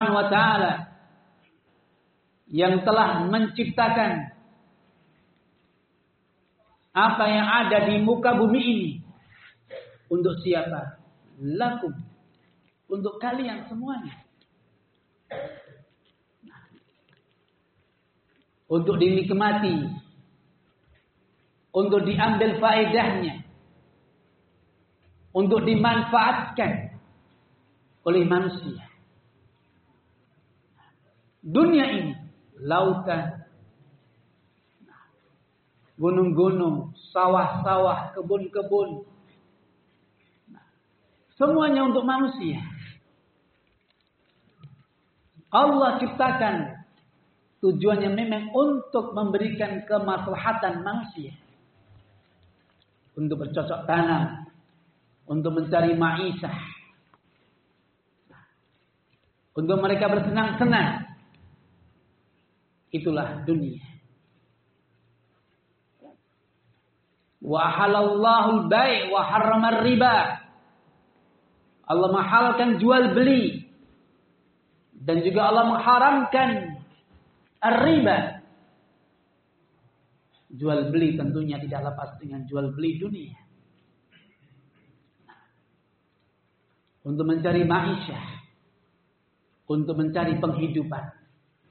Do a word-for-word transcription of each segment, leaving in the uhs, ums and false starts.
wa ta'ala yang telah menciptakan apa yang ada di muka bumi ini. Untuk siapa? Lakum. Untuk kalian semuanya. Untuk dinikmati. Untuk diambil faedahnya. Untuk dimanfaatkan oleh manusia. Dunia ini, lautan, gunung-gunung, sawah-sawah, kebun-kebun, semuanya untuk manusia. Allah ciptakan tujuannya memang untuk memberikan kemaslahatan manusia. Untuk bercocok tanam, untuk mencari ma'isyah, untuk mereka bersenang-senang. Itulah dunia. Wa halallahu al-bai' wa harrama riba. Allah menghalalkan jual beli dan juga Allah mengharamkan ar-riba. Jual beli tentunya tidak lepas dengan jual beli dunia. Untuk mencari ma'isyah, untuk mencari penghidupan.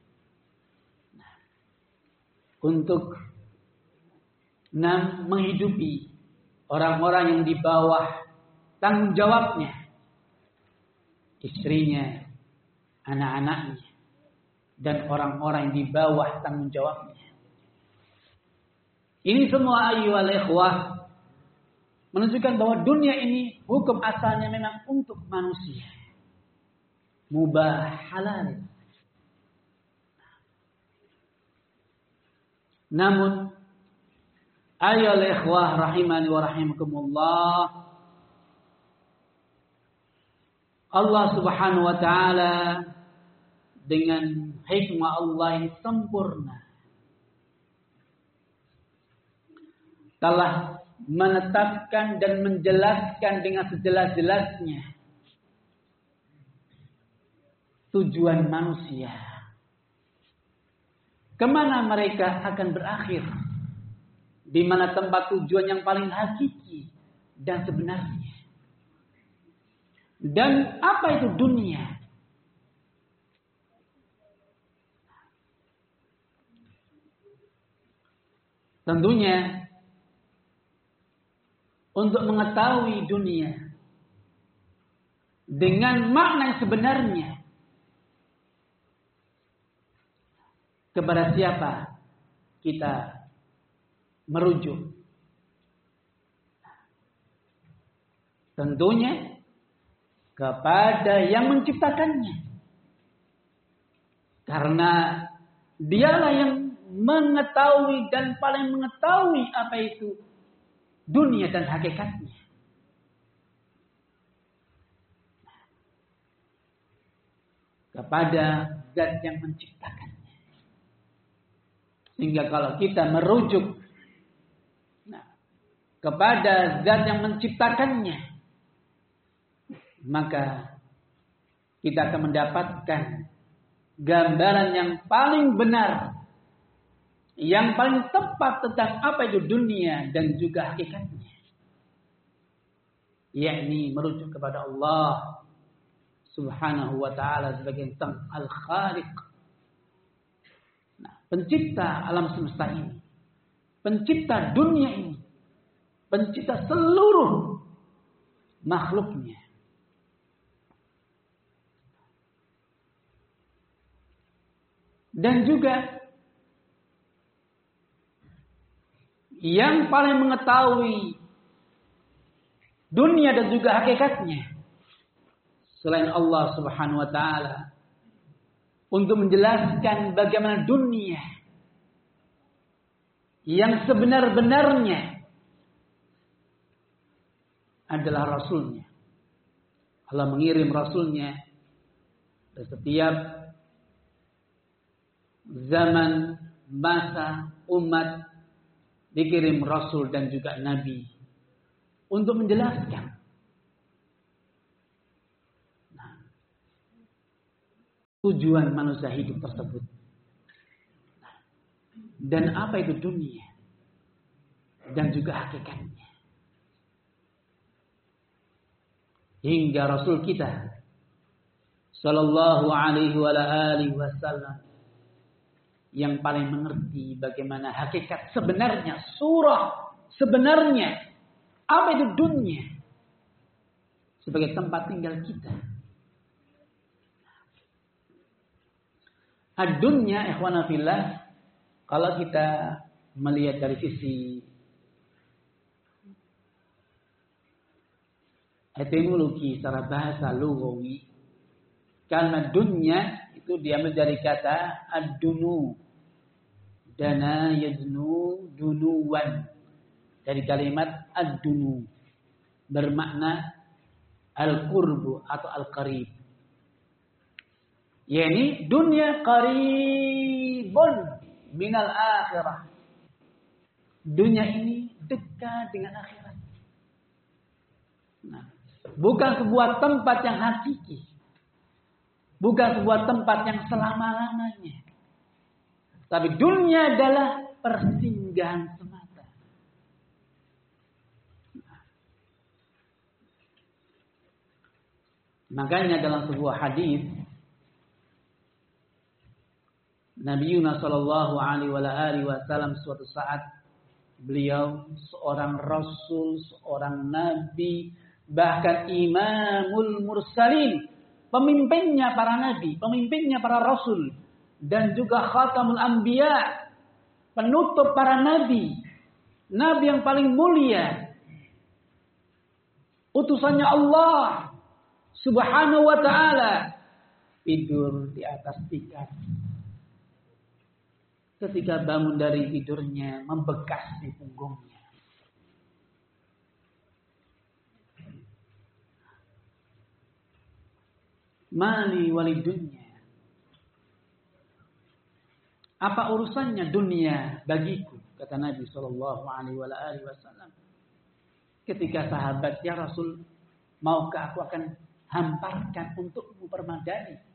Untuk enam, menghidupi orang-orang yang di bawah tanggung jawabnya, istrinya, anak-anaknya, dan orang-orang yang di bawah tanggung jawabnya. Ini semua ayyuhal ikhwah menunjukkan bahwa dunia ini hukum asalnya memang untuk manusia, mubah, halal. Namun ayyuhal ikhwah rahimani wa rahimakumullah, Allah Subhanahu wa taala dengan hikmah Allah yang sempurna telah menetapkan dan menjelaskan dengan sejelas-jelasnya tujuan manusia. Kemana mereka akan berakhir? Di mana tempat tujuan yang paling hakiki dan sebenarnya? Dan apa itu dunia? Tentunya untuk mengetahui dunia dengan makna yang sebenarnya, kepada siapa kita merujuk? Tentunya kepada yang menciptakannya. Karena dialah yang mengetahui dan paling mengetahui apa itu dunia dan hakikatnya. Kepada zat yang menciptakannya. Sehingga kalau kita merujuk nah, kepada zat yang menciptakannya, maka kita akan mendapatkan gambaran yang paling benar, yang paling tepat tentang apa itu dunia dan juga hakikatnya. Yakni merujuk kepada Allah Subhanahu wa ta'ala sebagai Sang Al-Khaliq. Pencipta alam semesta ini, pencipta dunia ini, pencipta seluruh makhluknya. Dan juga yang paling mengetahui dunia dan juga hakikatnya selain Allah Subhanahu wa ta'ala, untuk menjelaskan bagaimana dunia yang sebenar-benarnya adalah Rasulnya. Allah mengirim Rasulnya ke setiap zaman, masa, umat, dikirim Rasul dan juga Nabi untuk menjelaskan tujuan manusia hidup tersebut. Dan apa itu dunia? Dan juga hakikatnya. Hingga Rasul kita sallallahu alaihi wa alihi wasallam yang paling mengerti bagaimana hakikat sebenarnya, surah sebenarnya, apa itu dunia sebagai tempat tinggal kita. Ad-dunya ikhwana fillah, kalau kita melihat dari sisi etimologi secara bahasa lughawi, kalimat dunya itu diambil dari kata ad-dunu, dana yadnu dunuwan, dari kalimat ad-dunu bermakna al-qurbu atau al-qarib. Yani dunia qaribun minal akhirah. Dunia ini dekat dengan akhirat. Nah, bukan sebuah tempat yang hakiki. Bukan sebuah tempat yang selama-lamanya. Tapi dunia adalah persinggahan semata. Nah, makanya dalam sebuah hadis Nabi Yunus sallallahu alaihi wasallam suatu saat beliau seorang rasul, seorang nabi, bahkan imamul mursalin, pemimpinnya para nabi, pemimpinnya para rasul, dan juga khatamul anbiya, penutup para nabi, nabi yang paling mulia, utusannya Allah subhanahu wa ta'ala, tidur di atas tikar. Ketika bangun dari tidurnya, membekas di punggungnya. Mali wali dunia. Apa urusannya dunia bagiku? Kata Nabi Shallallahu Alaihi Wasallam. Ketika sahabat, ya Rasul, maukah aku akan hamparkan untukmu permadani?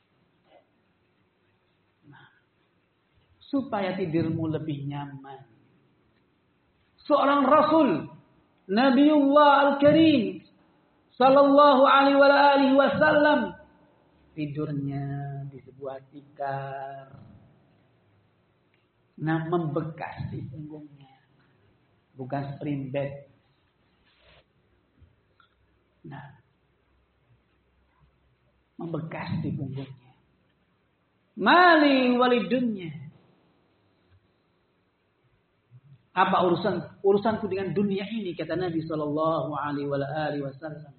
Supaya tidurmu lebih nyaman. Seorang Rasul, Nabiullah Al-Karim, Sallallahu Alaihi Wasallam, tidurnya di sebuah tikar, nah membekas di punggungnya, bukan spring bed. Nah, membekas di punggungnya. Mali walidunya. Apa urusan urusanku dengan dunia ini, kata Nabi sallallahu alaihi wasallam.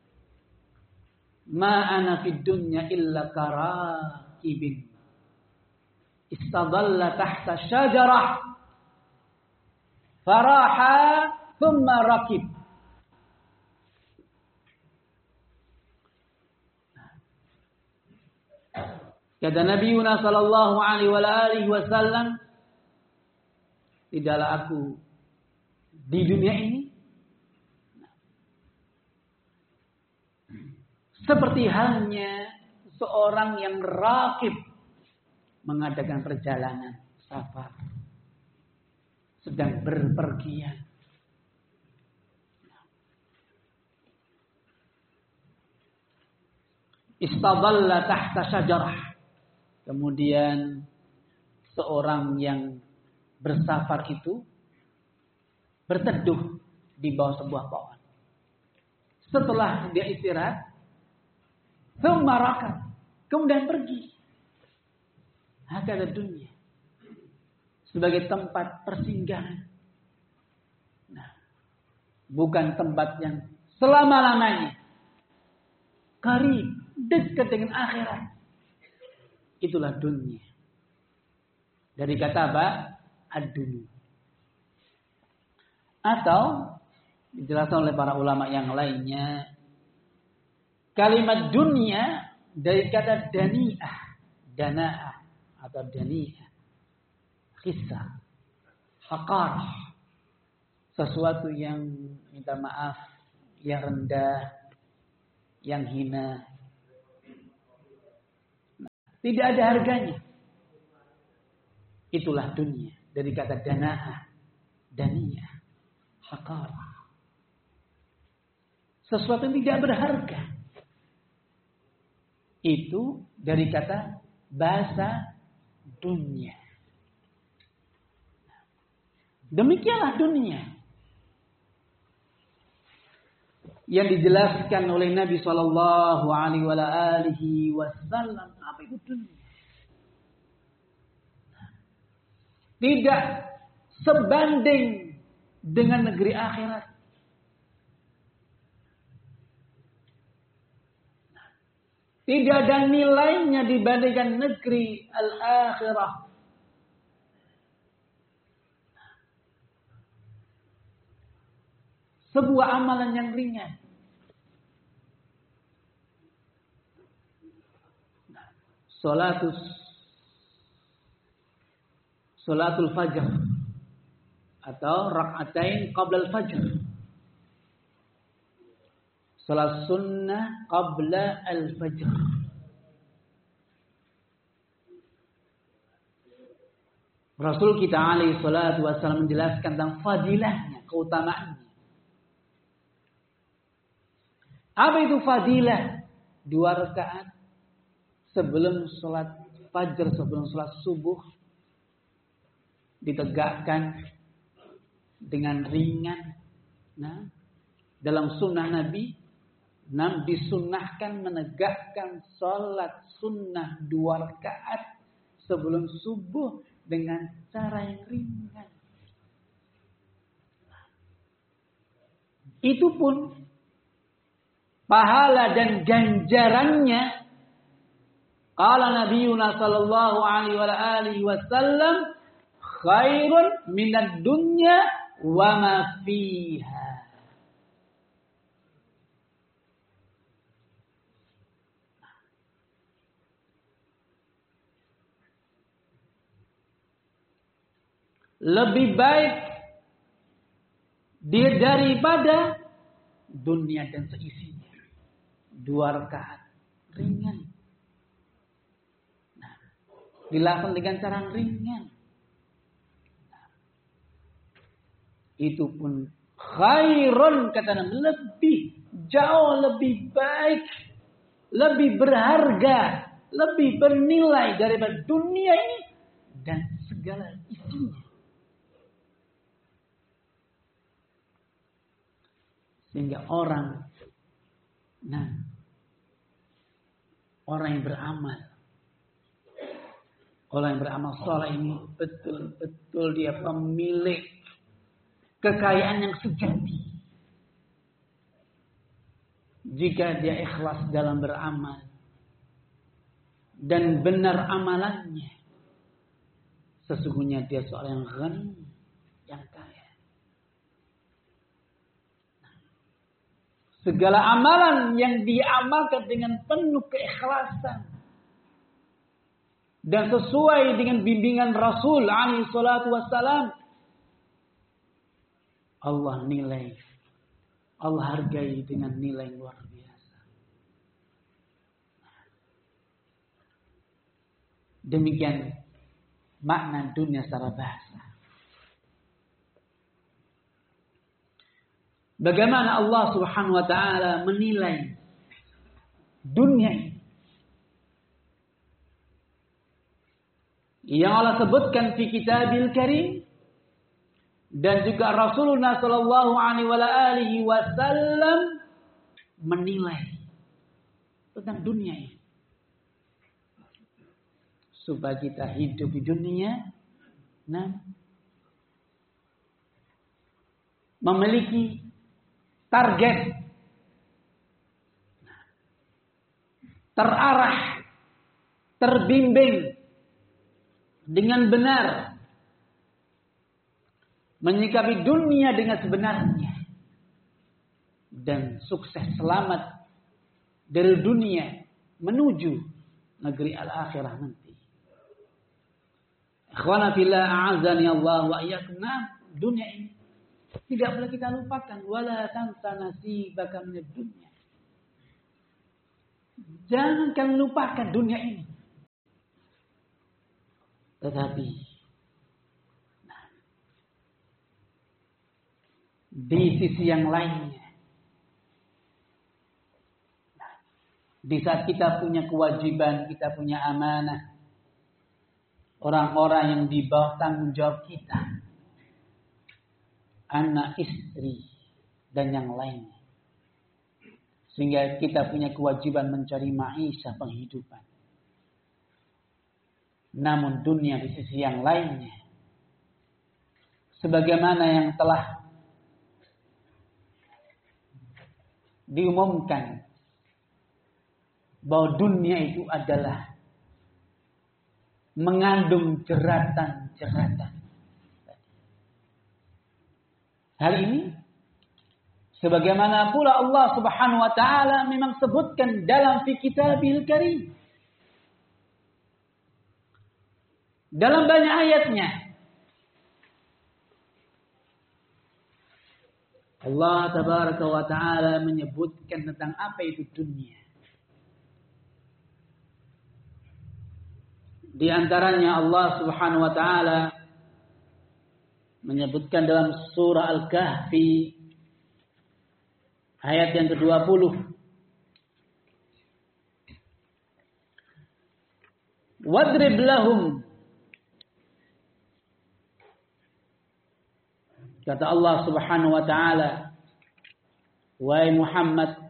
Ma ana fid dunya illa karakibin istadalla tahta syajarah faraha thumma rakib. Kata Nabi Yunus sallallahu alaihi wasallam, tidaklah aku di dunia ini seperti halnya seorang yang rakib mengadakan perjalanan safar, sedang berpergian. Istadalla tahta syajarah. Kemudian seorang yang bersafar itu berteduh di bawah sebuah pohon. Setelah dia istirahat, semarakan, kemudian pergi. Hakada dunia sebagai tempat persinggahan. Nah, bukan tempat yang selama-lamanya. Qarib, dekat dengan akhirat. Itulah dunia. Dari kata apa? Ad-dunya. Atau dijelaskan oleh para ulama yang lainnya, kalimat dunia dari kata dani'ah, dana'ah atau dani'ah, kisah, haqar, sesuatu yang minta maaf, yang rendah, yang hina. Tidak ada harganya. Itulah dunia. Dari kata dana'ah, daniyah, haqarah. Sesuatu yang tidak berharga. Itu dari kata bahasa dunia. Demikianlah dunia. Yang dijelaskan oleh Nabi Shallallahu Alaihi Wasallam. Apa itu dunia? Tidak sebanding dengan negeri akhirat. Tidak ada nilainya dibandingkan negeri al-akhirah. Sebuah amalan yang ringan. Salatus Salatul Fajr atau rak'atain qabla al-fajr. Salat sunnah qabla al-fajr. Rasul kita alaihi salatu wasallam menjelaskan tentang fadilahnya, keutamaannya. Apa itu fadilah? Dua rakaat sebelum salat fajar, sebelum salat subuh ditegakkan dengan ringan. Nah, dalam sunnah Nabi, Nabi disunnahkan menegakkan salat sunnah dua rakaat sebelum subuh dengan cara yang ringan. Itu pun pahala dan ganjarannya, qala nabiyuna sallallahu alaihi wasallam, khairun minad dunya wa ma fiha. Lebih baik dia daripada dunia dan seisinya. Dua rakaat ringan. Nah, dilakukan dengan cara ringan. Nah, itu pun khairun, kata Nabi, lebih jauh lebih baik, lebih berharga, lebih bernilai daripada dunia ini dan segala isinya. Sehingga orang, nah, orang yang beramal, orang yang beramal saleh ini betul-betul dia pemilik kekayaan yang sejati. Jika dia ikhlas dalam beramal dan benar amalannya, sesungguhnya dia seorang yang ghani, yang kaya. Segala amalan yang diamalkan dengan penuh keikhlasan dan sesuai dengan bimbingan Rasul alaihi salatu wassalam, Allah nilai, Allah hargai dengan nilai luar biasa. Demikian makna dunia secara bahasa. Bagaimana Allah Subhanahu wa taala menilai dunia ini? Yang Allah sebutkan di Kitabil Karim dan juga Rasulullah sallallahu alaihi wasallam menilai tentang dunia ini. Supaya kita hidup di dunia, nah, memiliki target, terarah, terbimbing dengan benar, menyikapi dunia dengan sebenarnya, dan sukses selamat dari dunia menuju negeri al-akhirah nanti. Ikhwana fillah, a'azani Allah wa iyyakum. Dunia ini tidak boleh kita lupakan. Wala tansa nasibaka minad dunya. Jangan kalian lupakan dunia ini. Tetapi di sisi yang lainnya, di saat kita punya kewajiban, kita punya amanah, orang-orang yang di bawah tanggung jawab kita, anak, istri, dan yang lainnya. Sehingga kita punya kewajiban mencari maisha, penghidupan. Namun dunia di sisi yang lainnya, sebagaimana yang telah diumumkan bahwa dunia itu adalah mengandung jeratan-jeratan. Hal ini sebagaimana pula Allah Subhanahu wa taala memang sebutkan dalam fi Kitabil Karim. Dalam banyak ayatnya Allah Tabaraka wa taala menyebutkan tentang apa itu dunia. Di antaranya Allah Subhanahu wa taala menyebutkan dalam surah Al-Kahfi ayat yang kedua puluh. Wadrib lahum, kata Allah Subhanahu wa taala, wahai Muhammad,